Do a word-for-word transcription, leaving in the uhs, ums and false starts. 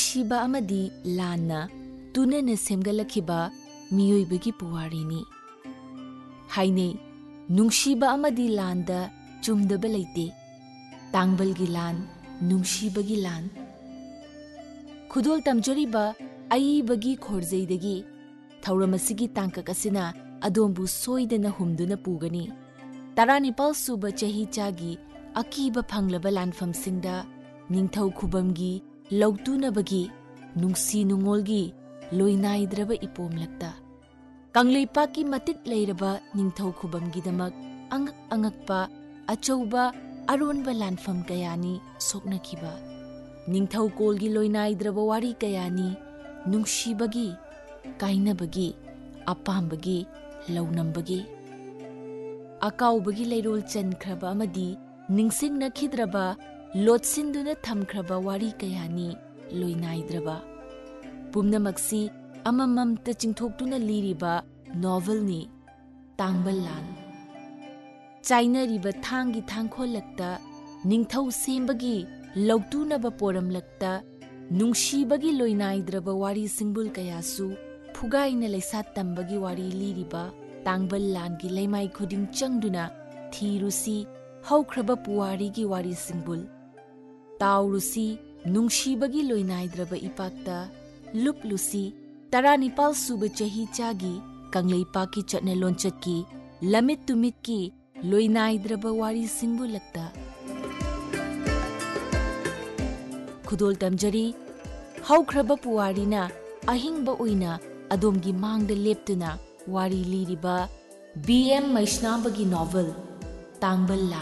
ꯅꯨꯡꯁꯤꯕ ꯑꯃꯗꯤ ꯂꯥꯟꯅ ꯇꯨꯅꯅ ꯁꯦꯝꯒꯠꯂꯛꯈꯤꯕ ꯃꯤꯑꯣꯏꯕꯒꯤ ꯄꯨꯋꯥꯔꯤꯅꯤ꯫ ꯍꯥꯏꯅꯩ ꯅꯨꯡꯁꯤꯕ ꯑꯃꯗꯤ ꯂꯥꯟꯗ ꯆꯨꯝꯗꯕ ꯂꯩꯇꯦ, ꯇꯥꯡꯕꯜꯒꯤ ꯂꯥꯟ, ꯅꯨꯡꯁꯤꯕꯒꯤ ꯂꯥꯟ꯫ ꯈꯨꯗꯣꯜ ꯇꯝꯖꯔꯤꯕ ꯑꯏꯕꯒꯤ ꯈꯣꯔꯖꯩꯗꯒꯤ ꯊꯧꯔꯝ ꯑꯁꯤꯒꯤ ꯇꯥꯡꯀꯛ ꯑꯁꯤꯅ ꯑꯗꯣꯝꯕꯨ ꯁꯣꯏꯗꯅ ꯍꯨꯝꯗꯨꯅ ꯄꯨꯒꯅꯤ꯫ ꯇꯔꯥꯅꯤꯄꯥꯜ ꯁꯨꯕ ꯆꯍꯤꯆꯥꯒꯤ ꯑꯀꯤꯕ ꯐꯪꯂꯕ ꯂꯥꯟꯐꯝꯁꯤꯡꯗ ꯅꯤꯡꯊꯧ ꯈꯨꯕꯝꯒꯤ ꯂꯧꯇꯨꯅꯕꯒꯤ ꯅꯨꯡꯁꯤ ꯅꯨꯡꯉꯣꯜꯒꯤ ꯂꯣꯏꯅꯥꯏꯗ꯭ꯔꯕ ꯏꯄꯣꯝꯂꯛꯇ ꯀꯪꯂꯩꯄꯥꯛꯀꯤ ꯃꯇꯤꯛ ꯂꯩꯔꯕ ꯅꯤꯡꯊꯧ ꯈꯨꯕꯝꯒꯤꯗꯃꯛ ꯑꯉꯛ ꯑꯉꯛꯄ ꯑꯆꯧꯕ ꯑꯔꯣꯟꯕ ꯂꯥꯟꯐꯝ ꯀꯌꯥꯅꯤ ꯁꯣꯛꯅꯈꯤꯕ꯫ ꯅꯤꯡꯊꯧꯀꯣꯜꯒꯤ ꯂꯣꯏꯅꯥꯏꯗ꯭ꯔꯕ ꯋꯥꯔꯤ ꯀꯌꯥꯅꯤ ꯅꯨꯡꯁꯤꯕꯒꯤ, ꯀꯥꯏꯅꯕꯒꯤ, ꯑꯄꯥꯝꯕꯒꯤ, ꯂꯧꯅꯝꯕꯒꯤ꯫ ꯑꯀꯥꯎꯕꯒꯤ ꯂꯩꯔꯣꯜ ꯆꯟꯈ꯭ꯔꯕ ꯑꯃꯗꯤ ꯅꯤꯡꯁꯤꯡꯅꯈꯤꯗ꯭ꯔꯕ, ꯂꯣꯠꯁꯤꯟꯗꯨꯅ ꯊꯝꯈ꯭ꯔꯕ ꯋꯥꯔꯤ ꯀꯌꯥꯅꯤ ꯂꯣꯏꯅꯥꯏꯗ꯭ꯔꯕ꯫ ꯄꯨꯝꯅꯃꯛꯁꯤ ꯑꯃꯃꯝꯇ ꯆꯤꯡꯊꯣꯛꯇꯨꯅ ꯂꯤꯔꯤꯕ ꯅꯣꯚꯦꯜꯅꯤ ꯇꯥꯡꯕꯜ ꯂꯥꯟ꯫ ꯆꯥꯏꯅꯔꯤꯕ ꯊꯥꯡꯒꯤ ꯊꯥꯡꯈꯣꯜꯂꯛꯇ, ꯅꯤꯡꯊꯧ ꯁꯦꯝꯕꯒꯤ ꯂꯧꯇꯨꯅꯕ ꯄꯣꯔꯝꯂꯛꯇ ꯅꯨꯡꯁꯤꯕꯒꯤ ꯂꯣꯏꯅꯥꯏꯗ꯭ꯔꯕ ꯋꯥꯔꯤ ꯁꯤꯡꯕꯨꯜ ꯀꯌꯥꯁꯨ ꯐꯨꯒꯥꯏꯅ ꯂꯩꯁꯥ ꯇꯝꯕꯒꯤ ꯋꯥꯔꯤ ꯂꯤꯔꯤꯕ ꯇꯥꯡꯕꯜ ꯂꯥꯟꯒꯤ ꯂꯩꯃꯥꯏ ꯈꯨꯗꯤꯡ ꯆꯪꯗꯨꯅ ꯊꯤꯔꯨꯁꯤ ꯍꯧꯈ꯭ꯔꯕ ꯄꯨꯋꯥꯔꯤꯒꯤ ꯋꯥꯔꯤ ꯁꯤꯡꯕꯨꯜ꯫ ꯇꯥꯎꯔꯨꯁꯤ ꯅꯨꯡꯁꯤꯕꯒꯤ ꯂꯣꯏꯅꯥꯏꯗ꯭ꯔꯕ ꯏꯄꯥꯛꯇ, ꯂꯨꯞꯂꯨꯁꯤ ꯇꯔꯥꯅꯤꯄꯥꯜ ꯁꯨꯕ ꯆꯍꯤꯆꯥꯒꯤ ꯀꯪꯂꯩꯄꯥꯛꯀꯤ ꯆꯠꯅ ꯂꯣꯟꯆꯠꯀꯤ ꯂꯝꯃꯤꯠ ꯇꯨꯃꯤꯠꯀꯤ ꯂꯣꯏꯅꯥꯏꯗ꯭ꯔꯕ ꯋꯥꯔꯤ ꯁꯤꯡꯕꯨꯜꯂꯛꯇ꯫ ꯈꯨꯗꯣꯜ ꯇꯝꯖꯔꯤ ꯍꯧꯈ꯭ꯔꯕ ꯄꯨꯋꯥꯔꯤꯅ ꯑꯍꯤꯡꯕ ꯑꯣꯏꯅ ꯑꯗꯣꯝꯒꯤ ꯃꯥꯡꯗ ꯂꯦꯞꯇꯨꯅ ꯋꯥꯔꯤ ꯂꯤꯔꯤꯕ ꯕꯤ ꯑꯦꯝ ꯃꯩꯁꯅꯥꯝꯕꯒꯤ ꯅꯣꯚꯦꯜ ꯇꯥꯡꯕꯜ ꯂꯥꯟ꯫